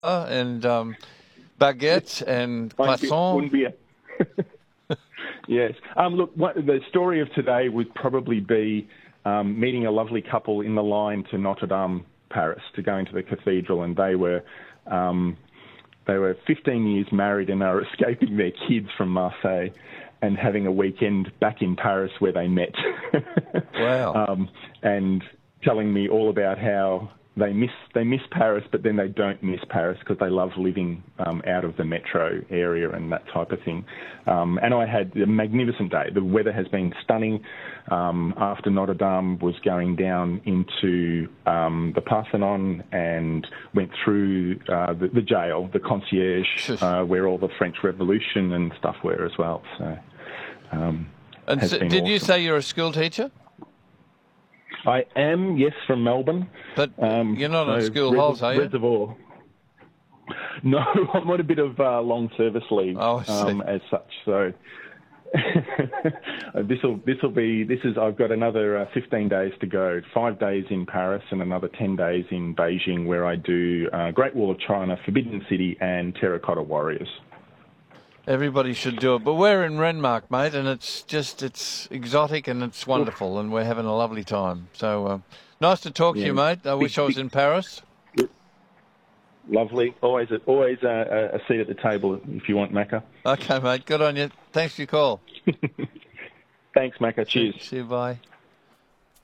and baguette and croissant. Wouldn't be a yes. Look, the story of today would probably be meeting a lovely couple in the line to Notre Dame, Paris, to go into the cathedral, and they were 15 years married and are escaping their kids from Marseille and having a weekend back in Paris where they met. Wow. And telling me all about how they miss Paris, but then they don't miss Paris because they love living out of the metro area and that type of thing. And I had a magnificent day. The weather has been stunning. After Notre Dame was going down into the Parthenon and went through the jail, the concierge, where all the French Revolution and stuff were as well. So, and so, did you say you're a school teacher? I am, yes, from Melbourne. But you're not on school halls, are you? Reservoir. No, I'm on a bit of long service leave as such. So I've got another 15 days to go, 5 days in Paris and another 10 days in Beijing, where I do Great Wall of China, Forbidden City and Terracotta Warriors. Everybody should do it. But we're in Renmark, mate, and it's exotic and it's wonderful, and we're having a lovely time. So nice to talk to you, mate. I wish I was in Paris. Lovely. Always a seat at the table if you want, Macca. Okay, mate. Good on you. Thanks for your call. Thanks, Macca. Cheers. See you. Bye.